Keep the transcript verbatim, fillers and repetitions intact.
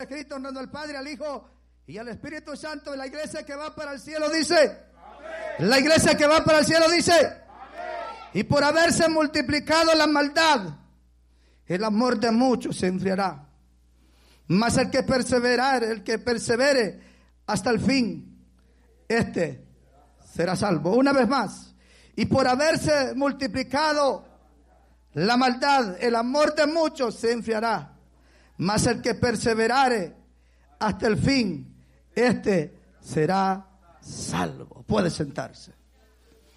está escrito honrando al Padre, al Hijo y al Espíritu Santo. La iglesia que va para el cielo dice, amén. La iglesia que va para el cielo dice, amén. Y por haberse multiplicado la maldad, el amor de muchos se enfriará. Mas el que perseverare, el que persevere hasta el fin, este será salvo. Una vez más. Y por haberse multiplicado la maldad, el amor de muchos se enfriará. Mas el que perseverare hasta el fin, este será salvo. Puede sentarse.